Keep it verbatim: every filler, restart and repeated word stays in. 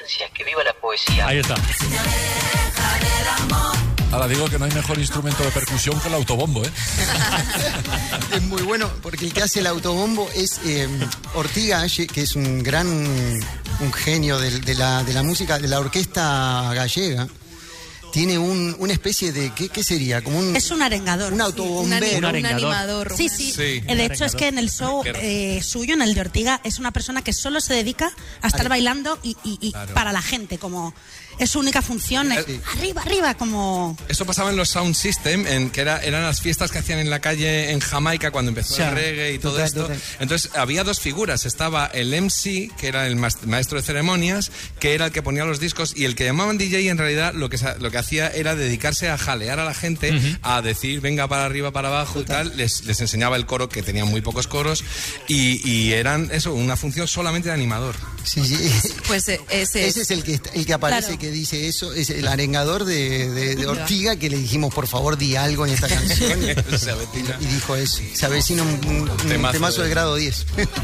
ciencia, que viva la poesía. Ahí está. Ahora digo que no hay mejor instrumento de percusión que el autobombo, ¿eh? Es muy bueno, porque el que hace el autobombo es eh, Ortiga, que es un gran un genio de, de, la, de la música, de la orquesta gallega. Tiene un, una especie de, ¿qué, qué sería? Como un, es un arengador. Un autobombero. Sí, un, un, un animador. Sí, sí. sí. De hecho, es que en el show eh, suyo, en el de Ortiga, es una persona que solo se dedica a estar bailando y, y, y claro. para la gente, como... Es su única función, es sí. arriba, arriba, como... Eso pasaba en los Sound System, en, que era, eran las fiestas que hacían en la calle en Jamaica cuando empezó ya, el reggae y todo total, esto. Total. Entonces había dos figuras, estaba el M C, que era el maestro de ceremonias, que era el que ponía los discos, y el que llamaban D J en realidad lo que, lo que hacía era dedicarse a jalear a la gente, uh-huh. a decir venga para arriba, para abajo total. y tal, les, les enseñaba el coro, que tenían muy pocos coros, y, y eran eso, una función solamente de animador. Sí, sí. Pues ese, ese es el que, el que aparece, claro. que dice eso, es el arengador de, de, de Ortiga, que le dijimos, por favor, di algo en esta canción. y, y dijo eso. Se avecina un, un, un temazo de grado diez.